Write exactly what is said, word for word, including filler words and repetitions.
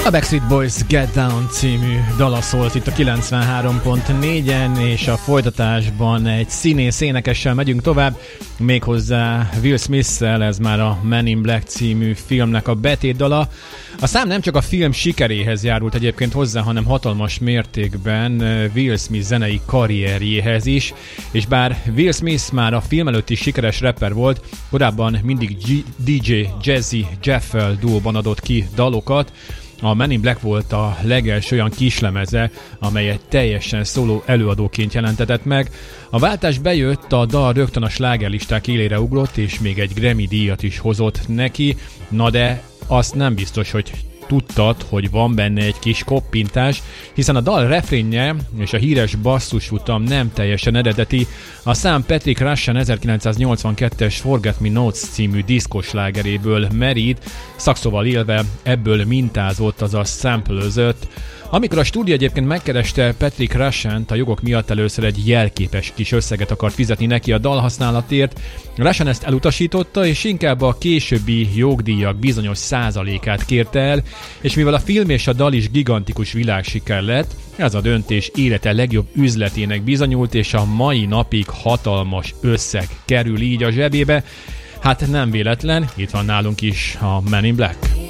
A Backstreet Boys Get Down című dala szólt itt a kilencvenhárom pont négyen, és a folytatásban egy színész énekessel megyünk tovább, méghozzá Will Smith-szel, ez már a Men in Black című filmnek a betétdala. A szám nem csak a film sikeréhez járult egyébként hozzá, hanem hatalmas mértékben Will Smith zenei karrierjéhez is, és bár Will Smith már a film előtt is sikeres rapper volt, korábban mindig G- dé dzsé Jazzy Jeff-fel duóban adott ki dalokat. A Men in Black volt a legelső olyan kislemeze, amelyet teljesen szóló előadóként jelentetett meg. A váltás bejött, a dal rögtön a slágerlisták élére ugrott, és még egy Grammy díjat is hozott neki, na de azt nem biztos, hogy tudtad, hogy van benne egy kis koppintás, hiszen a dal refrénje és a híres basszusfutam nem teljesen eredeti. A szám Patrick Rushen ezerkilencszáznyolcvankettes Forget Me Notes című diszkoslágeréből merít, szakszóval élve ebből mintázott, azaz samplezött. Amikor a stúdió egyébként megkereste Patrick Rushent, a jogok miatt először egy jelképes kis összeget akart fizetni neki a dalhasználatért. Rushen ezt elutasította, és inkább a későbbi jogdíjak bizonyos százalékát kérte el, és mivel a film és a dal is gigantikus világsiker lett, ez a döntés élete legjobb üzletének bizonyult, és a mai napig hatalmas összeg kerül így a zsebébe. Hát nem véletlen, itt van nálunk is a Men in Black.